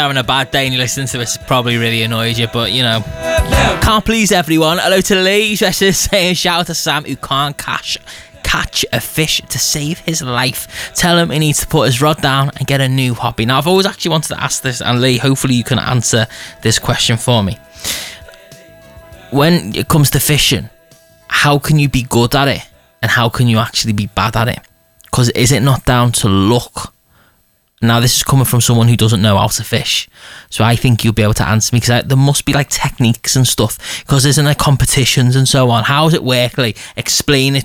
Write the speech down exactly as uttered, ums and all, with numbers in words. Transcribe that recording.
having a bad day and you listen to this, it probably really annoys you, but you know, can't please everyone. Hello to Lee, saying shout out to Sam who can't catch catch a fish to save his life. Tell him he needs to put his rod down and get a new hobby. Now, I've always actually wanted to ask this, and Lee, hopefully you can answer this question for me. When it comes to fishing, how can you be good at it and how can you actually be bad at it? Because is it not down to luck? Now, this is coming from someone who doesn't know how to fish, so I think you'll be able to answer me, because there must be like techniques and stuff, because there's no competitions and so on. How does it work? Like, explain it